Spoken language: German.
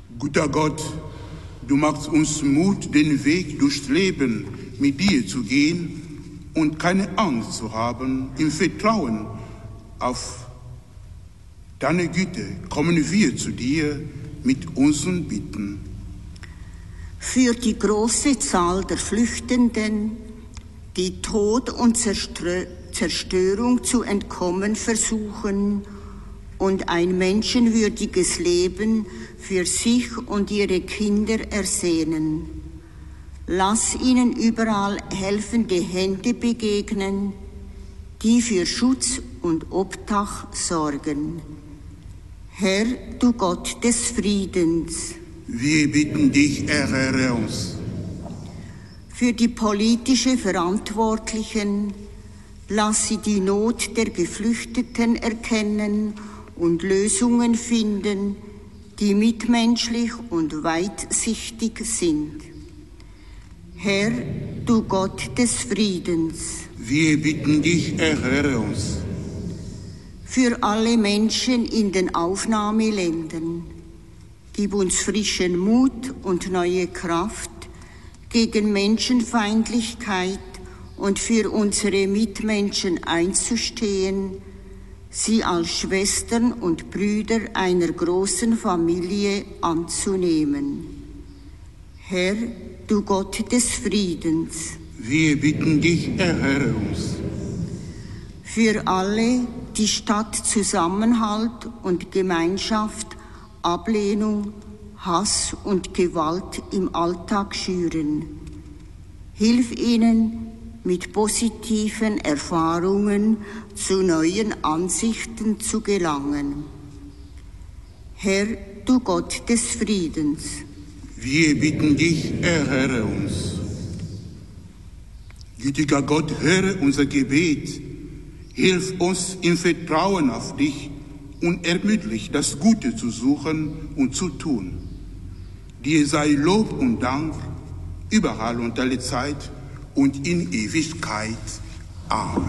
Guter Gott, du machst uns Mut, den Weg durchs Leben mit dir zu gehen und keine Angst zu haben. Im Vertrauen auf deine Güte kommen wir zu dir mit unseren Bitten. Für die große Zahl der Flüchtenden, die Tod und Zerstörung zu entkommen versuchen und ein menschenwürdiges Leben für sich und ihre Kinder ersehnen. Lass ihnen überall helfende Hände begegnen, die für Schutz und Obdach sorgen. Herr, du Gott des Friedens, wir bitten dich, erhöre uns. Für die politische Verantwortlichen, lass sie die Not der Geflüchteten erkennen und Lösungen finden, die mitmenschlich und weitsichtig sind. Herr, du Gott des Friedens, wir bitten dich, erhöre uns. Für alle Menschen in den Aufnahmeländern, gib uns frischen Mut und neue Kraft gegen Menschenfeindlichkeit und für unsere Mitmenschen einzustehen, sie als Schwestern und Brüder einer großen Familie anzunehmen. Herr, du Gott des Friedens, wir bitten dich, erhöre uns. Für alle, die statt Zusammenhalt und Gemeinschaft Ablehnung, Hass und Gewalt im Alltag schüren. Hilf ihnen, mit positiven Erfahrungen zu neuen Ansichten zu gelangen. Herr, du Gott des Friedens, wir bitten dich, erhöre uns. Gütiger Gott, höre unser Gebet. Hilf uns im Vertrauen auf dich und ermöglich, das Gute zu suchen und zu tun. Dir sei Lob und Dank überall und alle Zeit und in Ewigkeit. Amen.